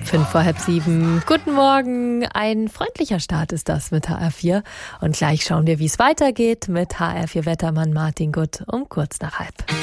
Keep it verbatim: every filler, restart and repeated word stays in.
Fünf vor halb sieben. Guten Morgen. Ein freundlicher Start ist das mit H R vier. Und gleich schauen wir, wie es weitergeht mit H R vier Wettermann Martin Gutt um kurz nach halb.